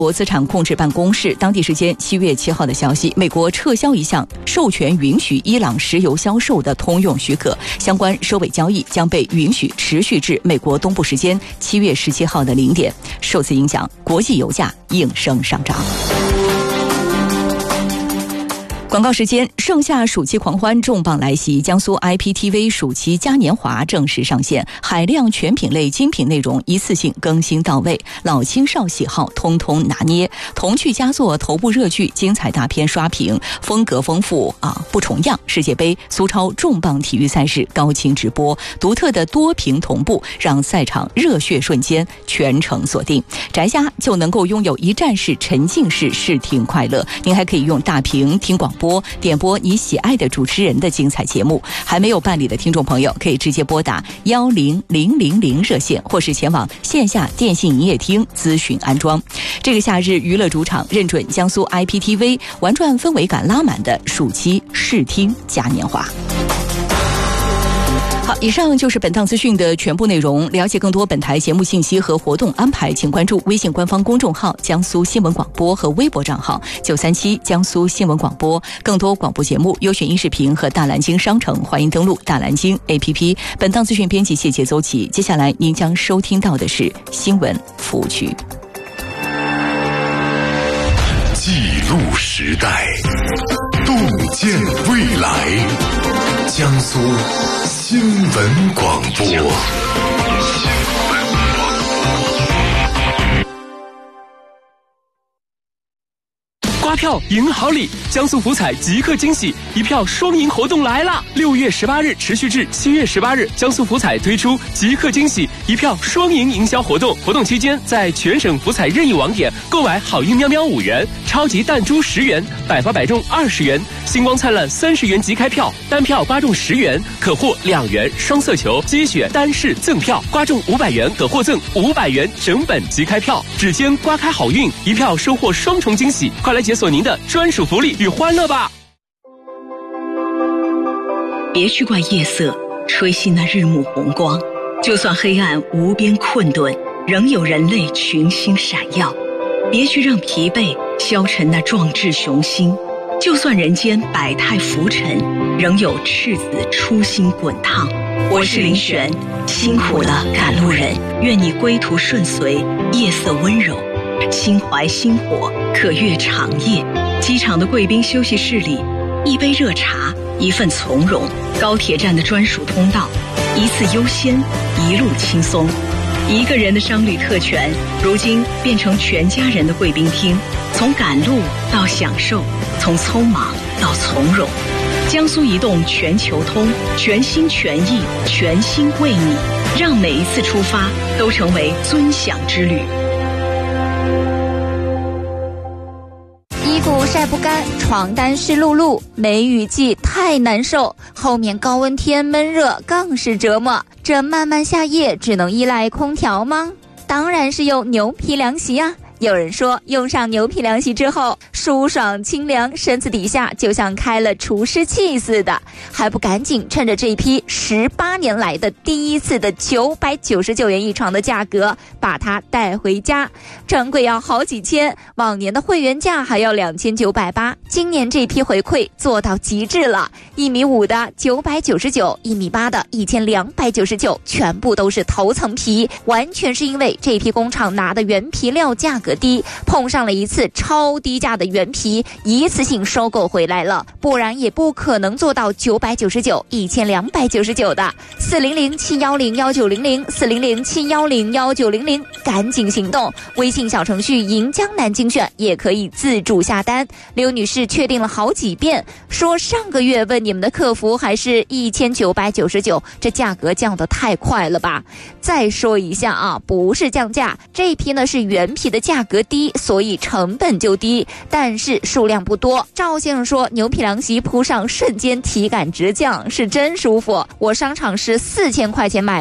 国资产控制办公室当地时间7月7号的消息，美国撤销一项授权允许伊朗石油销售的通用许可，相关收尾交易将被允许持续至美国东部时间7月17号的0点。受此影响，国际油价应声上涨。广告时间，盛夏暑期狂欢重磅来袭，江苏 IPTV 暑期嘉年华正式上线，海量全品类精品内容一次性更新到位，老青少喜好通通拿捏，童趣佳作、头部热剧、精彩大片刷屏，风格丰富不重样。世界杯、苏超重磅体育赛事高清直播，独特的多屏同步，让赛场热血瞬间全程锁定。宅家就能够拥有一站式沉浸式视听快乐，您还可以用大屏听广播，点播你喜爱的主持人的精彩节目。还没有办理的听众朋友，可以直接拨打10000热线，或是前往线下电信营业厅咨询安装。这个夏日娱乐主场认准江苏 IPTV 玩转氛围感拉满的暑期视听嘉年华。好，以上就是本档资讯的全部内容。了解更多本台节目信息和活动安排，请关注微信官方公众号江苏新闻广播和微博账号937江苏新闻广播。更多广播节目、优选音视频和大蓝鲸商城，欢迎登录大蓝鲸 APP。本档资讯编辑谢谢周琦，接下来您将收听到的是新闻服务区。 记录时代，洞见未来，江苏新闻广播。 刮票赢好礼，江苏福彩即刻惊喜，一票双赢活动来了！6月18日持续至7月18日，江苏福彩推出即刻惊喜一票双赢营销活动。活动期间，在全省福彩任意网点购买好运喵喵5元、超级弹珠10元、百发百中20元、星光灿烂30元即开票，单票刮中10元可获2元双色球接血单式赠票，刮中500元可获赠500元整本即开票。指尖刮开好运，一票收获双重惊喜，快来解锁您的专属福利与欢乐吧！ 别去怪夜色吹熄那日暮红光，就算黑暗无边困顿，仍有人类群星闪耀。别去让疲惫消沉那壮志雄心，就算人间百态浮沉，仍有赤子初心滚烫。我是林璇，辛苦了赶路人，愿你归途顺遂，夜色温柔，心怀星火，可越长夜。机场的贵宾休息室里，一杯热茶，一份从容；高铁站的专属通道，一次优先，一路轻松。一个人的商旅特权，如今变成全家人的贵宾厅。从赶路到享受，从匆忙到从容。江苏移动全球通，全心全意，全心为你，让每一次出发都成为尊享之旅。 衣服晒不干，床单湿漉漉，梅雨季太难受，后面高温天闷热更是折磨。这漫漫夏夜只能依赖空调吗？当然是用牛皮凉席啊！有人说，用上牛皮凉席之后，舒爽清凉，身子底下就像开了除湿器似的，还不赶紧趁着这批18年来的第一次的999元一床的价格，把它带回家。专柜要好几千，往年的会员价还要2980，今年这批回馈做到极致了，1.5米的999，1.8米的1299，全部都是头层皮，完全是因为这批工厂拿的原皮料价格低，碰上了一次超低价的原皮，一次性收购回来了，不然也不可能做到999、1299的。400-710-1900 400-710-1900，赶紧行动！微信小程序银江南精选也可以自助下单。刘女士确定了好几遍，说上个月问你们的客服还是1999，这价格降得太快了吧？再说一下啊，不是降价，这批呢是原皮的价格低，所以成本就低，但是数量不多。赵先生说，牛皮凉席铺上瞬间体感直降，是真舒服。我商场是4000块钱买的，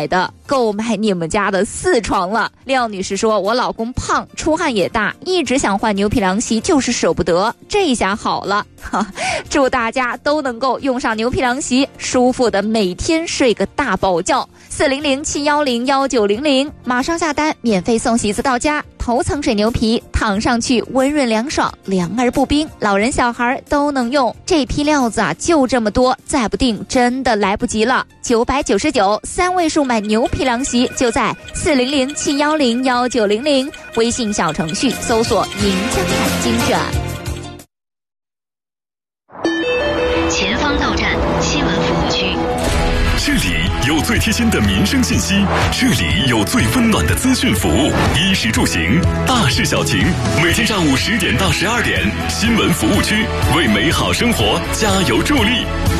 购买你们家的4床了。廖女士说，我老公胖，出汗也大，一直想换牛皮凉席，就是舍不得，这下好了。祝大家都能够用上牛皮凉席，舒服的每天睡个大饱觉。400-710-1900，马上下单，免费送席子到家。头层水牛皮，躺上去温润凉爽，凉而不冰，老人小孩都能用。这批料子啊，就这么多，再不定真的来不及了。999，3位数买牛皮凉席，就在400-710-1900，微信小程序搜索“银江海精选”。 前方到站新闻服务区。 这里有最贴心的民生信息，这里有最温暖的资讯服务，衣食住行，大事小情，每天上午10点到12点，新闻服务区为美好生活加油助力。